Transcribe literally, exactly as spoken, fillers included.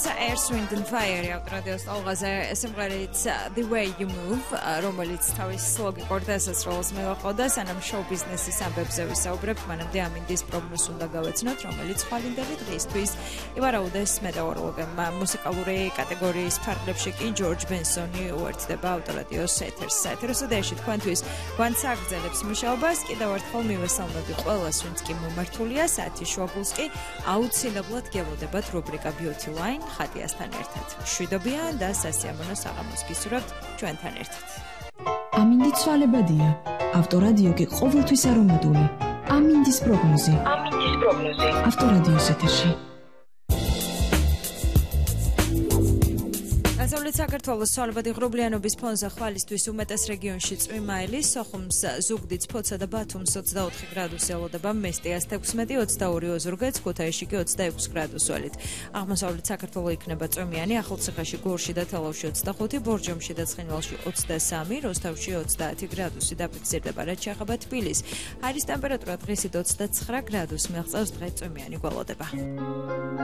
Earth, Wind and Fire ავტორადიოს ტალღაზე სიმღერით The Way You Move, რომელიც თავის ლოგიკურ დასასრულს მივაყავდა, სანამ შოუ ბიზნესის ამბებზე ვისაუბრებთ, მანამდე ამინდის პროგნოზს უნდა გავეცნოთ, რომელიც ხვალინდელი დღისთვის ივარაუდეს მეტეოროლოგებმა. მუსიკალური კატეგორიის ფარგლებში კი ჯორჯ ბენსონი უერთდება ავტორადიოს ეთერს. ეთეროს ოდეში თქვენთვის გვანც აგრძელებს მუშაობას, კიდევ ერთხელ მივესალმები ყველას, ვინც კი მომართულია, საათის შუაგულს კი აუცილებლად გელოდებათ რუბრიკა Beauty Line. ხატიასთან ერთად. შვიდობიან და სასიამოვნო საღამოს გისურვებთ ჩვენთან ერთად. ამინდი ცვალებადია. ავტორადიო კი ყოველთვის არომატული. ამინდის პროგნოზი. ამინდის პროგნოზი. ავტორადიოს ეთერში. დასავლეთ საქართველოს ცვალებადი ღრუბლიანობის ფონზე ხვალისთვის უმეტეს რეგიონში წვიმაილი, სოხუმს ზუგდიდს ფოცა და ბათუმს ოცდაოთხი გრადუსი ელოდება, მესტიას თექვსმეტი, ოცდაორი ოზურგეთს, ქუთაისში კი ოცდაექვსი გრადუს ველით. აღმოსავლეთ საქართველო იქნება წვიმიანი, ახალციხეში, გორში და თელავში ოცდახუთი, ბორჯომში და ცხინვალში ოცდასამი, როსტოვში ოცდაათი გრადუსი დაფიქსირდება, რაც შეეხება თბილის. ჰაერის ტემპერატურა დღისით ოცდაცხრა გრადუსს მიღწევს, დღეს წვიმიანი გველოდება.